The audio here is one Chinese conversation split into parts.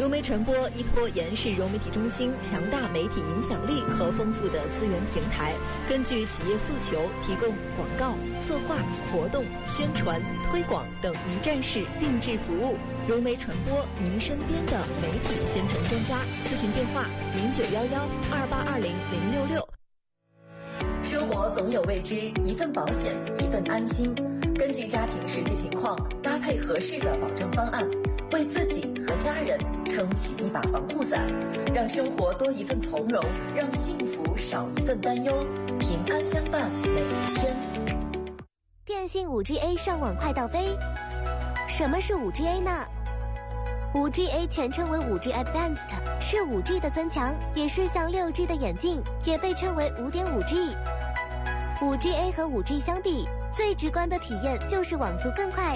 融媒传播依托延世融媒体中心强大媒体影响力和丰富的资源平台，根据企业诉求，提供广告、策划、活动、宣传、推广等一站式定制服务。融媒传播，您身边的媒体宣传专家。咨询电话：091128200666。生活总有未知，一份保险，一份安心。根据家庭实际情况，搭配合适的保障方案，为自己和家人撑起一把防护伞，让生活多一份从容，让幸福少一份担忧，平安相伴每一天。 电信 5GA 上网快到飞。什么是 5GA 呢？ 5GA 全称为 5G Advanced， 是 5G 的增强，也是向 6G 的演进，也被称为 5.5G。 5GA 和 5G 相比，最直观的体验就是网速更快，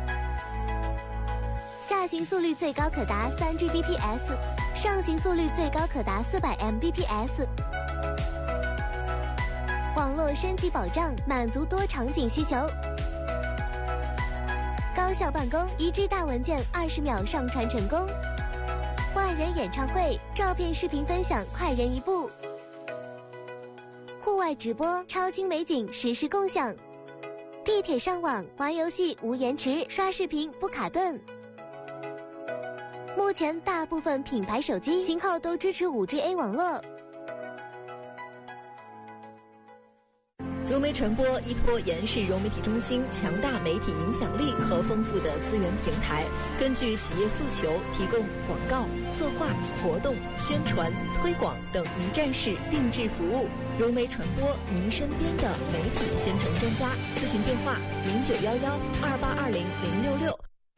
下行速率最高可达 3Gbps， 上行速率最高可达400 Mbps。 网络升级保障，满足多场景需求，高效办公，1G 大文件20秒上传成功，万人演唱会，照片视频分享快人一步，户外直播，超清美景实时共享，地铁上网玩游戏无延迟，刷视频不卡顿。目前大部分品牌手机型号都支持 5GA 网络。 融媒传播依托延世融媒体中心强大媒体影响力和丰富的资源平台，根据企业诉求，提供广告、策划、活动、宣传、推广等一站式定制服务。融媒传播，您身边的媒体宣传专家。咨询电话：091128200666。